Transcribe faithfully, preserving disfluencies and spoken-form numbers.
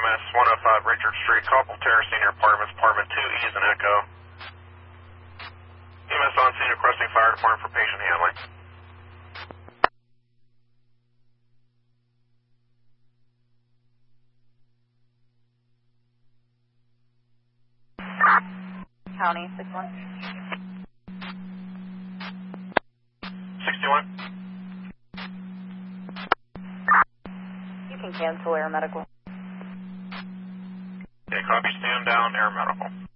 S one oh five Richard Street, Coppell Terrace Senior Apartments, Apartment two E is an Echo. E M S on scene requesting fire department for patient handling. County, six one. sixty-one. You can cancel air medical. Okay, copy, stand down, air medical.